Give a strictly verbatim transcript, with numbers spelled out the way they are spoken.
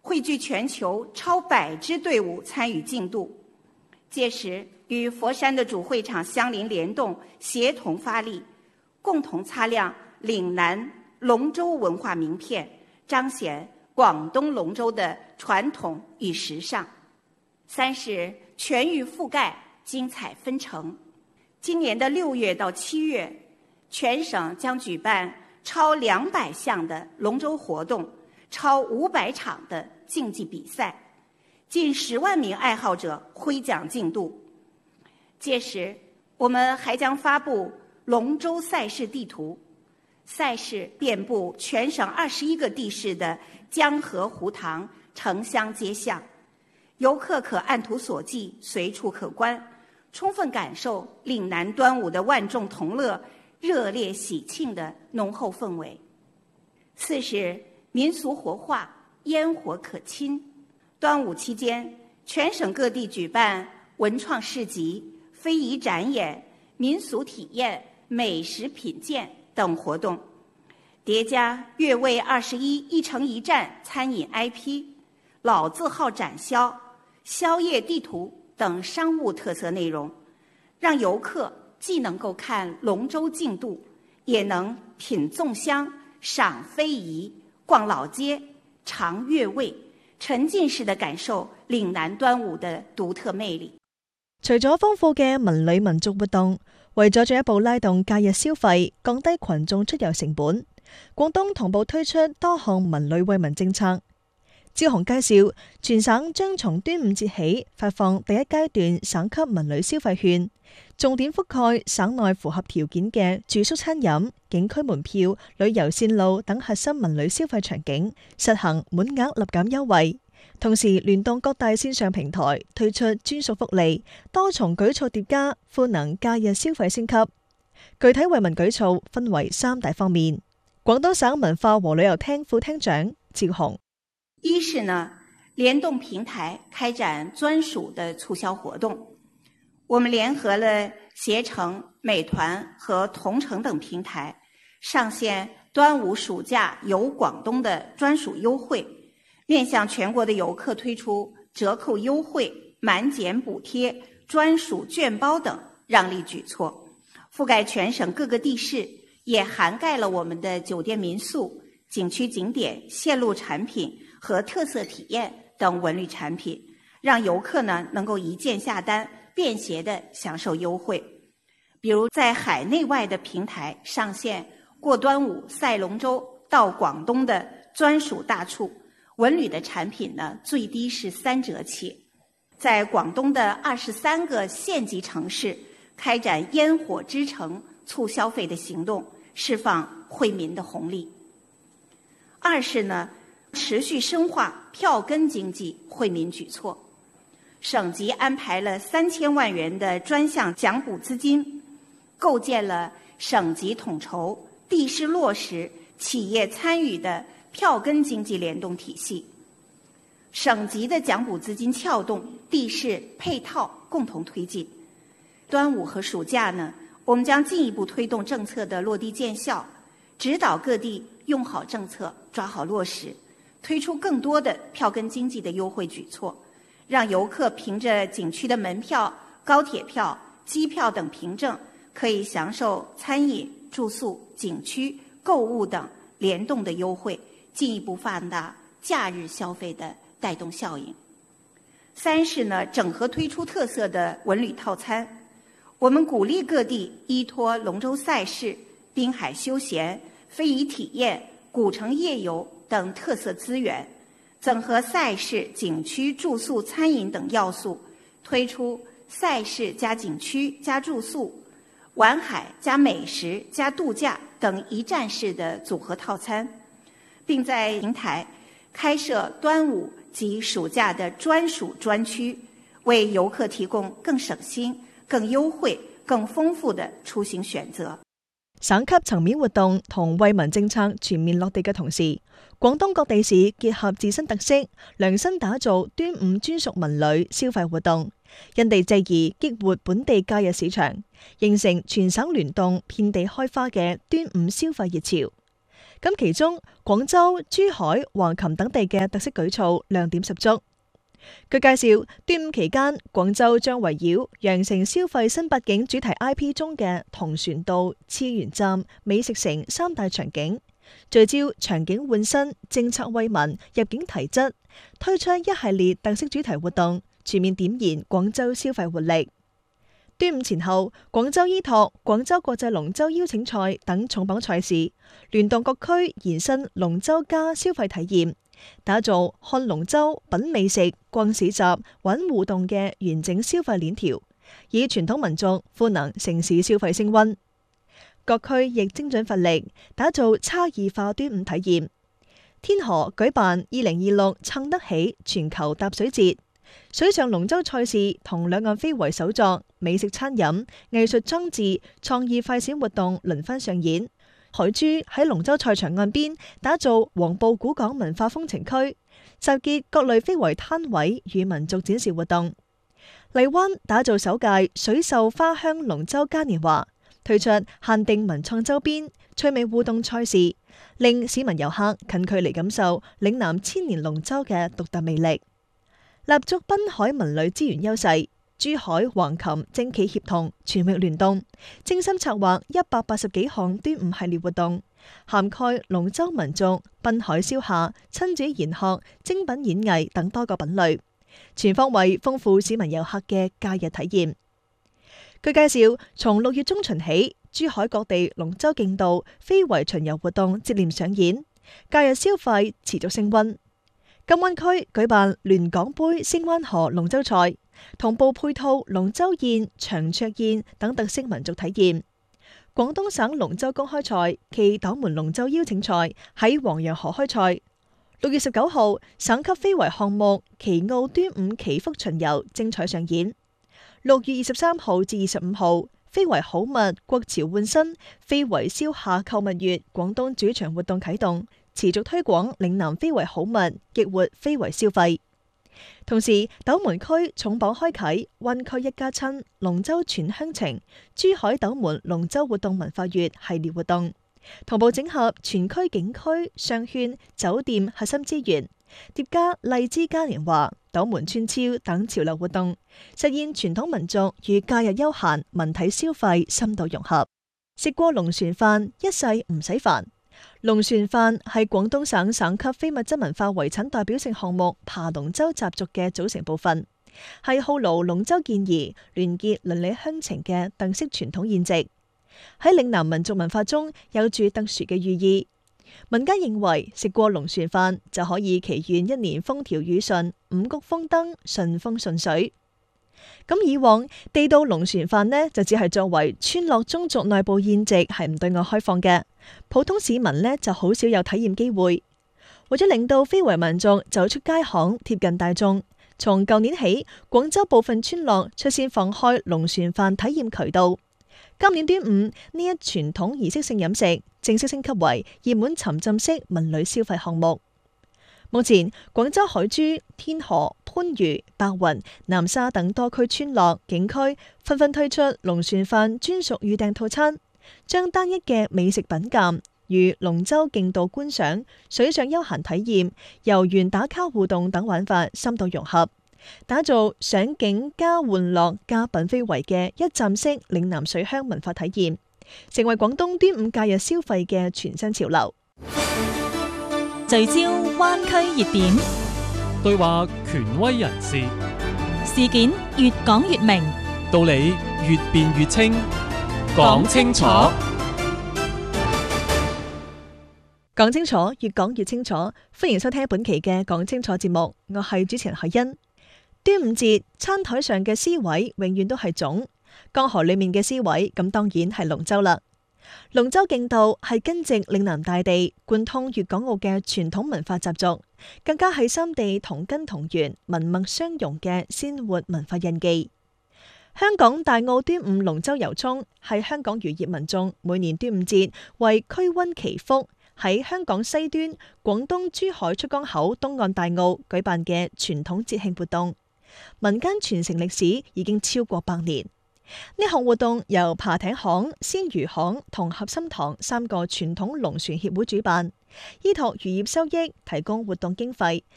汇聚全球超百支队伍参与竞渡。届时，与佛山的主会场相邻联动，协同发力，共同擦亮岭南龙舟文化名片，彰显广东龙舟的传统与时尚。三是全域覆盖，精彩纷呈。今年的六月到七月，全省将举办超两百项的龙舟活动，超五百场的竞技比赛，近十万名爱好者挥桨竞渡。届时，我们还将发布龙舟赛事地图，赛事遍布全省二十一个地市的江河湖塘、城乡街巷，游客可按图索骥，随处可观，充分感受岭南端午的万众同乐、热烈喜庆的浓厚氛围。四是民俗活化，烟火可亲。端午期间，全省各地举办文创市集、非遗展演、民俗体验、美食品鉴等活动，叠加粤味二十一一城一站餐饮 I P、老字号展销、宵夜地图等商务特色内容，让游客既能够看龙舟竞渡，也能品粽香、赏非遗、逛老街、尝粤味，沉浸式地感受岭南端午的獨特魅力。 除咗豐富嘅文旅民族活動，為咗進一步拉動假日消費，降低群眾出遊成本，廣東同步推出多項文旅惠民政策。招雄介紹，全省將從端午節起發放第一階段省級文旅消費券，重點覆蓋省內符合條件嘅住宿餐飲、景區門票、旅遊線路等核心文旅消費場景，實行滿額立減優惠。同時聯動各大線上平台推出專屬福利，多重舉措疊加，賦能假日消費升級。具體惠民舉措分為三大方面。廣東省文化和旅遊廳副廳長趙雄： 一是呢，聯動平台開展專屬的促銷活動。我們聯合了攜程、美團和同程等平台，上線端午暑假遊廣東的專屬優惠，面向全國的遊客推出折扣優惠、滿減補貼、專屬券包等讓利舉措，覆蓋全省各個地市，也涵蓋了我們的酒店民宿、景區景點、線路產品和特色體驗等文旅產品，讓遊客呢能夠一鍵下單，便携地享受優惠。比如在海內外的平台上線過端午賽龍舟到廣東的專屬大促，文旅的產品呢最低是三折起。在廣東的二十三個縣級城市開展煙火之城促消費的行動，釋放惠民的紅利。二是呢，持續深化票根經濟惠民舉措。省級安排了三千萬元的專項獎補資金，構建了省級統籌、地市落實、企業參與的票根經濟聯動體系。省級的獎補資金撬動，地市配套共同推進。端午和暑假呢，我們將進一步推動政策的落地見效，指導各地用好政策，抓好落實，推出更多的票根經濟的優惠舉措，讓遊客憑着景區的門票、高鐵票、機票等憑證，可以享受餐飲、住宿、景區、購物等聯動的優惠，進一步放大假日消費的帶動效應。三是呢，整合推出特色的文旅套餐。我們鼓勵各地依託龍舟賽事、濱海休閒、非遺體驗、古城夜遊等特色資源，整合賽事、景區、住宿、餐飲等要素，推出賽事加景區加住宿、玩海加美食加度假等一站式的組合套餐，並在平台開設端午及暑假的專屬專區，為遊客提供更省心、更優惠、更豐富的出行選擇。 省級層面活動同惠民政策全面落地嘅同時，廣東各地市結合自身特色，量身打造端午專屬文旅消費活動，因地制宜激活本地假日市場，形成全省聯動、遍地開花嘅端午消費熱潮。 咁其中廣州、珠海、橫琴等地嘅特色舉措亮點十足。據介紹，端午期間，廣州將圍繞羊城消費新八景主題 I P 中嘅同船渡、次元站、美食城三大場景，聚焦場景換新、政策惠民、入境提質，推出一系列特色主題活動，全面點燃廣州消費活力。端午前後，廣州依託廣州國際龍舟邀請賽等重磅賽事，聯動各區延伸龍舟加消費體驗，打造看龍舟、品美食、逛市集、玩互動嘅完整消費鏈條，以傳統民俗賦能城市消費升溫。各區亦精準發力，打造差異化端午體驗。天河舉辦二零二六撐得起全球踏水節，水上龍舟賽事同兩岸非遺手作、美食餐飲、藝術裝置、創意快閃活動輪番上演。海珠喺龍舟賽場岸邊打造黃埔古港文化風情區，集結各類非遺攤位與民族展示活動。荔灣打造首屆水秀花香龍舟嘉年華，推出限定文創周邊、趣味互動賽事，令市民遊客近距離感受嶺南千年龍舟嘅獨特魅力。立足濱海文旅資源優勢，珠海、橫琴政企協同，全域聯動，精心策劃一百八十幾項端午系列活動，涵蓋龍舟民族、濱海消夏、親子研學、精品演藝等多個品類，全方位豐富市民遊客嘅假日體驗。據介紹，從六月中旬起，珠海各地龍舟競渡、非遺巡遊活動接連上演，假日消費持續升溫。金灣區舉辦聯港杯星灣河龍舟賽，同步配套龍舟宴、長桌宴等特色民族體驗。廣東省龍舟公開賽暨斗門龍舟邀請賽喺黃楊河開賽。六月十九號，省級非遺項目旗澳端午祈福巡遊精彩上演。六月二十三號至二十五號，非遺好物國潮換新、非遺消夏購物月廣東主場活動啟動，持續推廣嶺南非遺好物，激活非遺消費。同時，斗門區重磅開啟灣區一家親、龍舟傳鄉情、珠海斗門龍舟活動文化月系列活動，同步整合全區景區、商圈、酒店核心資源，疊加荔枝嘉年華、斗門村超等潮流活動，實現傳統民族與假日休閒文體消費深度融合。食過龍船飯，一世唔使煩。龍船飯係廣東省省級非物質文化遺產代表性項目爬龍舟習俗嘅組成部分，係犒勞龍舟健兒、聯結鄰里鄉情嘅特色傳統宴席，喺嶺南民族文化中有住特殊嘅寓意。民間認為食過龍船飯就可以祈願一年風調雨順、五穀豐登、順風順水。咁以往地道龍船飯呢，就只係作為村落宗族內部宴席，係唔對外開放嘅，普通市民呢，就好少有體驗機會。為咗令到非遺民族走出街巷，貼近大眾，從舊年起，廣州部分村落率先放開龍船飯體驗渠道。今年端午呢一傳統儀式性飲食正式升級為熱門沉浸式文旅消費項目。目前，廣州海珠、天河、番禺、白雲、南沙等多區村落景區紛紛推出龍船飯專屬預訂套餐，將單一嘅美食品鑑與龍舟競渡觀賞、水上休閒體驗、遊園打卡互動等玩法深度融合，打造賞景加玩樂加品非遺嘅一站式嶺南水鄉文化體驗，成為廣東端午假日消費嘅全新潮流。 聚焦灣區熱點， 對話權威人士， 事件越講越明， 道理越辯越清，講清楚， 講清楚，越講越清楚。歡迎收聽本期嘅講清楚節目，我係主持人海欣。端午節餐台上嘅詩位永遠都係粽，江河裏面嘅詩位咁當然係龍舟啦。龍舟競渡係根植嶺南大地、貫通粵港澳嘅傳統文化習俗，更加係三地同根同源、文脈相融嘅鮮活文化印記。香港大澳端午龍舟遊涌係香港漁業民眾每年端午節為驅瘟祈福，喺香港西端、廣東珠海出江口東岸大澳舉辦嘅傳統節慶活動，民間傳承歷史已經超過百年。 呢項活動由爬艇行、鮮魚行同合心堂三個傳統龍船協會主辦，依託漁業收益提供活動經費，